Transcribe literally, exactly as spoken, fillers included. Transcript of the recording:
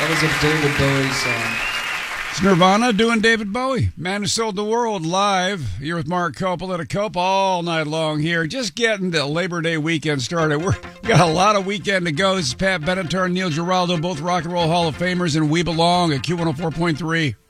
That was a David Bowie song. It's Nirvana doing David Bowie. Man Who Sold the World live. You're with Mark Copel at a Cope all night long here. Just getting the Labor Day weekend started. We're, we got a lot of weekend to go. This is Pat Benatar and Neil Giraldo, both Rock and Roll Hall of Famers, and we belong at Q one oh four point three.